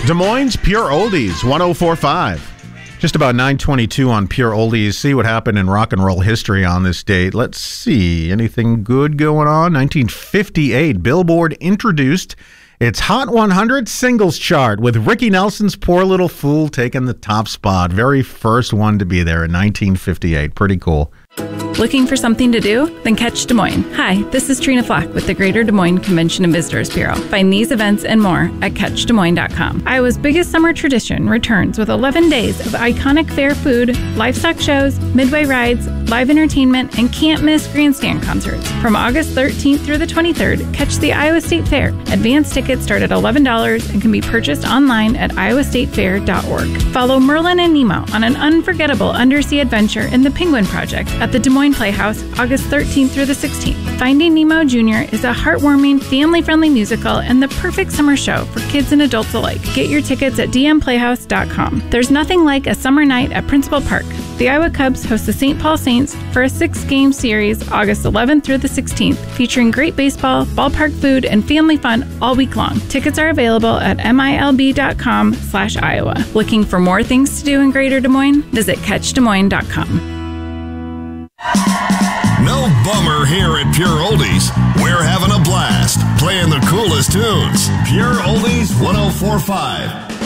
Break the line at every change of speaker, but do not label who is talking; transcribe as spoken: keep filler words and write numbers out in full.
Des Moines Pure Oldies, one oh four point five. Just about nine twenty-two on Pure Oldies. See what happened in rock and roll history on this date. Let's see. Anything good going on? nineteen fifty-eight, Billboard introduced its Hot one hundred singles chart with Ricky Nelson's Poor Little Fool taking the top spot. Very first one to be there in nineteen fifty-eight. Pretty cool.
Looking for something to do? Then catch Des Moines. Hi, this is Trina Flock with the Greater Des Moines Convention and Visitors Bureau. Find these events and more at catch des moines dot com. Iowa's biggest summer tradition returns with eleven days of iconic fair food, livestock shows, midway rides, live entertainment, and can't-miss grandstand concerts. From August thirteenth through the twenty-third, catch the Iowa State Fair. Advance tickets start at eleven dollars and can be purchased online at iowa state fair dot org. Follow Merlin and Nemo on an unforgettable undersea adventure in the Penguin Project at the Des Moines Playhouse, August thirteenth through the sixteenth. Finding Nemo Junior is a heartwarming, family-friendly musical and the perfect summer show for kids and adults alike. Get your tickets at d m playhouse dot com. There's nothing like a summer night at Principal Park. The Iowa Cubs host the Saint Paul Saints for a six-game series, August eleventh through the sixteenth, featuring great baseball, ballpark food, and family fun all week long. Tickets are available at m i l b dot com slash Iowa. Looking for more things to do in Greater Des Moines? Visit catch des moines dot com.
No bummer here at Pure Oldies. We're having a blast playing the coolest tunes. Pure Oldies one oh four point five.